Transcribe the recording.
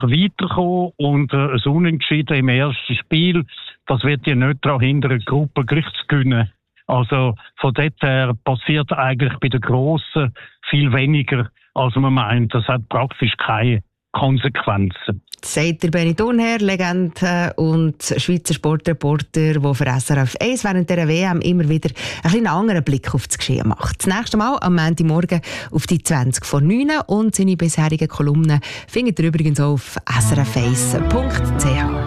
weiterkommen und ein Unentschieden im ersten Spiel, das wird ja nicht daran hindern, die Gruppe gleich zu gewinnen. Also von dort her passiert eigentlich bei den Grossen viel weniger, als man meint. Das hat praktisch keine Konsequenzen. Sagt der Benny Thurnherr, Legende und Schweizer Sportreporter, der für SRF 1 während der WM immer wieder einen anderen Blick auf das Geschehen macht. Das nächste Mal am Montagmorgen auf die 20 vor 9 und seine bisherigen Kolumnen findet ihr übrigens auch auf srf1.ch.